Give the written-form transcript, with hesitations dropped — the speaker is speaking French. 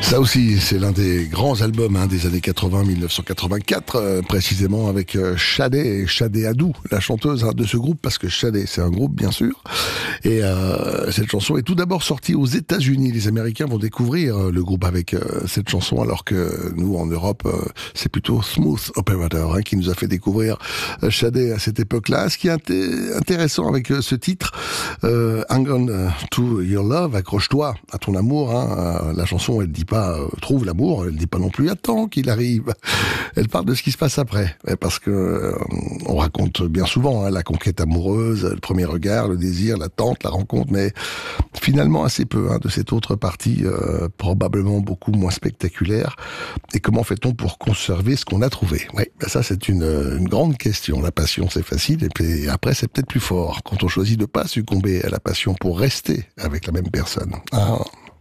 Ça aussi, c'est l'un des grands albums des années 80, 1984, précisément avec Shadé et Shadé Adou, la chanteuse de ce groupe, parce que Shadé, c'est un groupe, bien sûr. Et cette chanson est tout d'abord sortie aux États-Unis. Les Américains vont découvrir le groupe avec cette chanson, alors que nous, en Europe, c'est plutôt Smooth Operator qui nous a fait découvrir Shadé à cette époque-là. Ce qui est intéressant avec ce titre, Hang on to your love, accroche-toi à ton amour. La chanson, elle dit pas trouve l'amour, elle dit pas non plus attends qu'il arrive. Elle parle de ce qui se passe après, parce que on raconte bien souvent la conquête amoureuse, le premier regard, le désir, l'attente, la rencontre, mais finalement assez peu de cette autre partie, probablement beaucoup moins spectaculaire. Et comment fait-on pour conserver ce qu'on a trouvé? Ça c'est une grande question. La passion c'est facile, et puis après c'est peut-être plus fort quand on choisit de pas succomber à la passion pour rester avec la même personne.